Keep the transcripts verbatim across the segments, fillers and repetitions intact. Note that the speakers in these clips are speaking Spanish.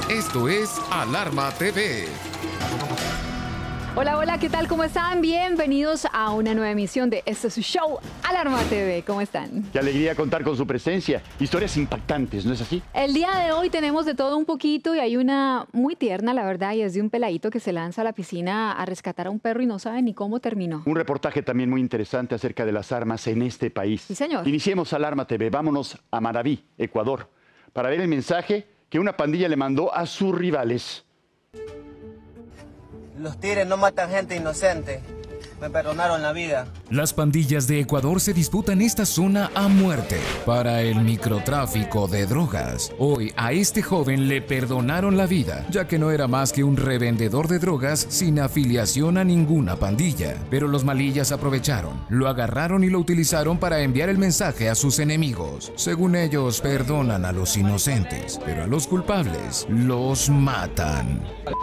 Esto es Alarma T V. Hola, hola, ¿qué tal? ¿Cómo están? Bienvenidos a una nueva emisión de este su show, Alarma T V. ¿Cómo están? Qué alegría contar con su presencia. Historias impactantes, ¿no es así? El día de hoy tenemos de todo un poquito y hay una muy tierna, la verdad, y es de un peladito que se lanza a la piscina a rescatar a un perro y no sabe ni cómo terminó. Un reportaje también muy interesante acerca de las armas en este país. Sí, señor. Iniciemos Alarma T V. Vámonos a Manabí, Ecuador, para ver el mensaje que una pandilla le mandó a sus rivales. Los tigres no matan gente inocente. Me perdonaron la vida. Las pandillas de Ecuador se disputan esta zona a muerte para el microtráfico de drogas. Hoy a este joven le perdonaron la vida, ya que no era más que un revendedor de drogas sin afiliación a ninguna pandilla. Pero los malillas aprovecharon, lo agarraron y lo utilizaron para enviar el mensaje a sus enemigos. Según ellos, perdonan a los inocentes, pero a los culpables los matan.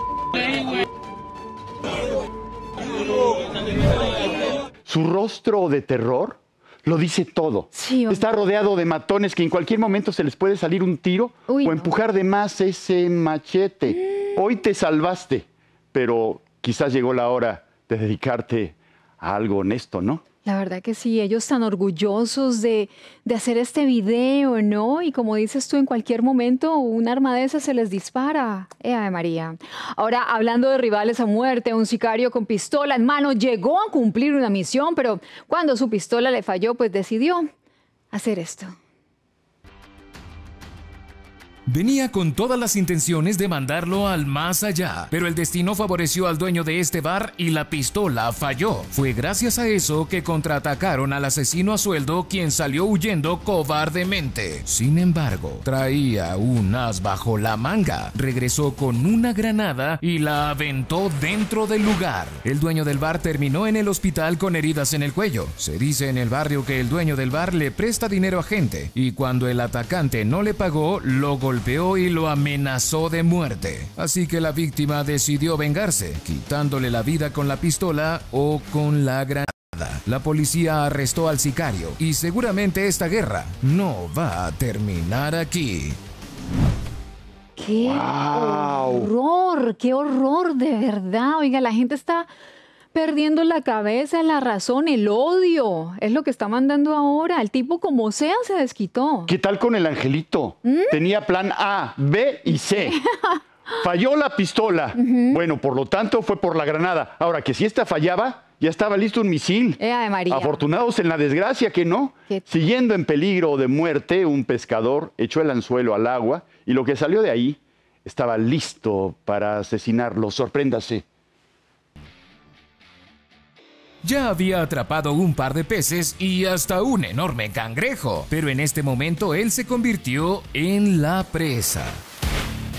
Su rostro de terror lo dice todo. Sí, Está rodeado de matones que en cualquier momento se les puede salir un tiro Uy, o no. empujar de más ese machete. Hoy te salvaste, pero quizás llegó la hora de dedicarte a algo honesto, ¿no? La verdad que sí, ellos tan orgullosos de, de hacer este video, ¿no? Y como dices tú, en cualquier momento un arma de esas se les dispara. ¡Eh, Ave María! Ahora, hablando de rivales a muerte, un sicario con pistola en mano llegó a cumplir una misión, pero cuando su pistola le falló, pues decidió hacer esto. Venía con todas las intenciones de mandarlo al más allá, pero el destino favoreció al dueño de este bar y la pistola falló. Fue gracias a eso que contraatacaron al asesino a sueldo, quien salió huyendo cobardemente. Sin embargo, traía un as bajo la manga. Regresó con una granada y la aventó dentro del lugar. El dueño del bar terminó en el hospital con heridas en el cuello. Se dice en el barrio que el dueño del bar le presta dinero a gente y cuando el atacante no le pagó, lo golpeó. golpeó y lo amenazó de muerte. Así que la víctima decidió vengarse, quitándole la vida con la pistola o con la granada. La policía arrestó al sicario y seguramente esta guerra no va a terminar aquí. ¡Qué ¡Wow! horror! ¡Qué horror, de verdad! Oiga, la gente está perdiendo la cabeza, la razón, el odio. Es lo que está mandando ahora. El tipo, como sea, se desquitó. ¿Qué tal con el angelito? ¿Mm? Tenía plan A, B y C. Falló la pistola. Uh-huh. Bueno, por lo tanto, fue por la granada. Ahora, que si esta fallaba, ya estaba listo un misil. Eh, Ave María. Afortunados en la desgracia, que no. ¿Qué? Siguiendo en peligro de muerte, un pescador echó el anzuelo al agua y lo que salió de ahí estaba listo para asesinarlo. Sorpréndase. Ya había atrapado un par de peces y hasta un enorme cangrejo, pero en este momento él se convirtió en la presa.